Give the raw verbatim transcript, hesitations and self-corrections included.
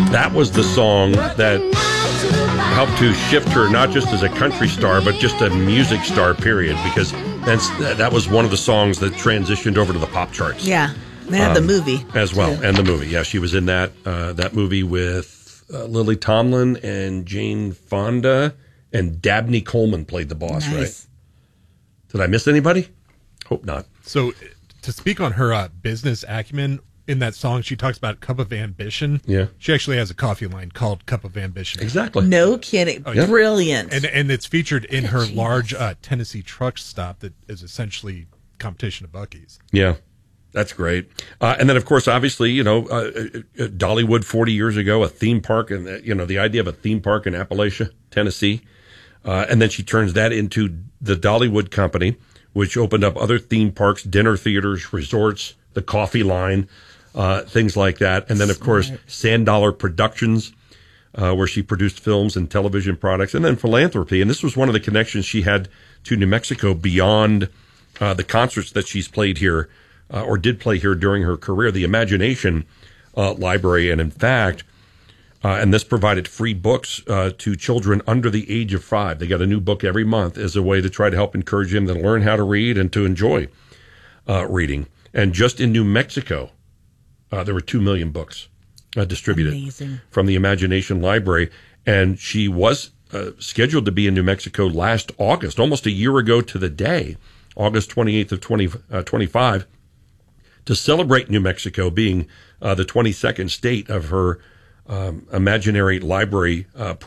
That was the song that helped to shift her not just as a country star, but just a music star, period, because that's, that was one of the songs that transitioned over to the pop charts. Yeah, they had um, the movie. As well, too. and the movie. Yeah, she was in that uh, that movie with uh, Lily Tomlin and Jane Fonda, and Dabney Coleman played the boss, nice. Right? Did I miss anybody? Hope not. So, to speak on her uh, business acumen, in that song, she talks about Cup of Ambition. Yeah. She actually has a coffee line called Cup of Ambition. Exactly. No kidding. Oh, yeah. Brilliant. And and it's featured in her Jeez. large uh, Tennessee truck stop that is essentially competition of Buc-ee's. Yeah. That's great. Uh, and then, of course, obviously, you know, uh, uh, Dollywood forty years ago, a theme park, and, uh, you know, the idea of a theme park in Appalachia, Tennessee. Uh, and then she turns that into the Dollywood Company, which opened up other theme parks, dinner theaters, resorts, the coffee line, uh, things like that. And then, of course, Sand Dollar Productions, uh, where she produced films and television products, and then philanthropy. And this was one of the connections she had to New Mexico beyond uh, the concerts that she's played here, uh, or did play here during her career, the Imagination uh, Library. And in fact, uh, and this provided free books uh, to children under the age of five. They got a new book every month as a way to try to help encourage them to learn how to read and to enjoy uh, reading. And just in New Mexico, uh, there were two million books uh, distributed Amazing. From the Imagination Library. And she was uh, scheduled to be in New Mexico last August, almost a year ago to the day, August twenty-eighth of twenty twenty-five, to celebrate New Mexico being uh, the twenty-second state of her um, imaginary library uh,